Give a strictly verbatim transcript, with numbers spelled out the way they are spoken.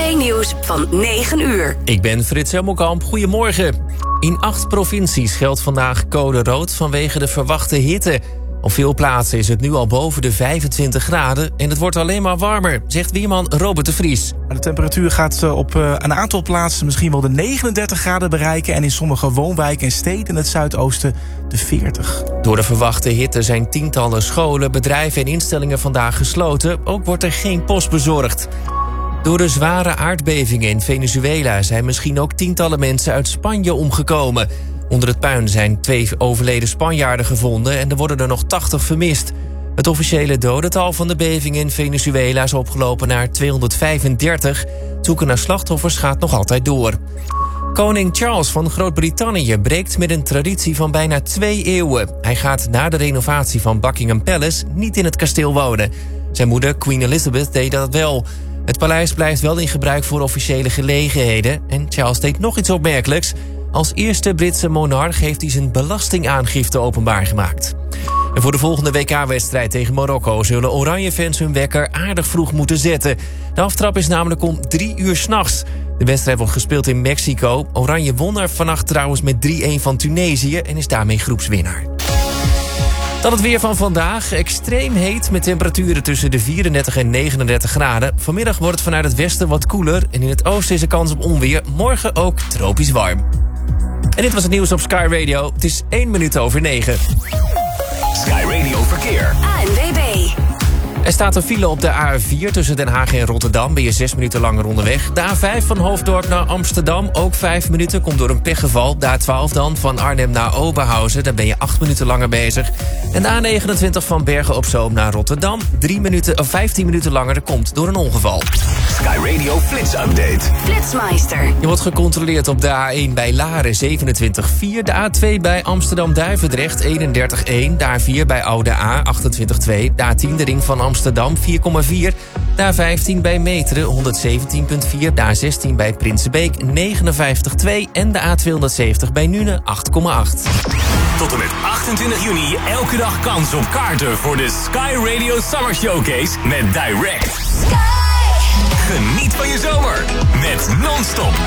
Nieuws van negen uur. Ik ben Frits Hemmelkamp. Goedemorgen. In acht provincies geldt vandaag code rood vanwege de verwachte hitte. Op veel plaatsen is het nu al boven de vijfentwintig graden... en het wordt alleen maar warmer, zegt weerman Robert de Vries. De temperatuur gaat op een aantal plaatsen misschien wel de negenendertig graden bereiken... en in sommige woonwijken en steden in het zuidoosten de veertig. Door de verwachte hitte zijn tientallen scholen, bedrijven en instellingen vandaag gesloten. Ook wordt er geen post bezorgd. Door de zware aardbevingen in Venezuela zijn misschien ook tientallen mensen uit Spanje omgekomen. Onder het puin zijn twee overleden Spanjaarden gevonden en er worden er nog tachtig vermist. Het officiële dodental van de bevingen in Venezuela is opgelopen naar tweehonderdvijfendertig. Het zoeken naar slachtoffers gaat nog altijd door. Koning Charles van Groot-Brittannië breekt met een traditie van bijna twee eeuwen. Hij gaat na de renovatie van Buckingham Palace niet in het kasteel wonen. Zijn moeder, Queen Elizabeth, deed dat wel. Het paleis blijft wel in gebruik voor officiële gelegenheden. En Charles deed nog iets opmerkelijks. Als eerste Britse monarch heeft hij zijn belastingaangifte openbaar gemaakt. En voor de volgende W K-wedstrijd tegen Marokko zullen Oranje-fans hun wekker aardig vroeg moeten zetten. De aftrap is namelijk om drie uur 's nachts. De wedstrijd wordt gespeeld in Mexico. Oranje won er vannacht trouwens met drie-een van Tunesië en is daarmee groepswinnaar. Dan het weer van vandaag. Extreem heet met temperaturen tussen de vierendertig en negenendertig graden. Vanmiddag wordt het vanuit het westen wat koeler. En in het oosten is er kans op onweer. Morgen ook tropisch warm. En dit was het nieuws op Sky Radio. Het is één minuut over negen. Sky Radio Verkeer. A N W B. Er staat een file op de A vier tussen Den Haag en Rotterdam. Ben je zes minuten langer onderweg. De A vijf van Hoofddorp naar Amsterdam, ook vijf minuten. Komt door een pechgeval. De A twaalf dan van Arnhem naar Oberhausen. Daar ben je acht minuten langer bezig. En de A negenentwintig van Bergen op Zoom naar Rotterdam. drie minuten, of vijftien minuten langer. Dat komt door een ongeval. Sky Radio Flits Update. Flitsmeister. Je wordt gecontroleerd op de A één bij Laren zevenentwintig komma vier. De A twee bij Amsterdam-Duivendrecht eenendertig komma één. De A vier bij Oude A achtentwintig komma twee. De A tien de ring van Amsterdam vier komma vier. De A vijftien bij Meteren honderdzeventien komma vier. De A zestien bij Prinsenbeek negenenvijftig komma twee. En de A tweehonderdzeventig bij Nuenen acht komma acht. Tot en met achtentwintig juni elke dag kans op kaarten voor de Sky Radio Summer Showcase met Direct. Geniet van je zomer met non-stop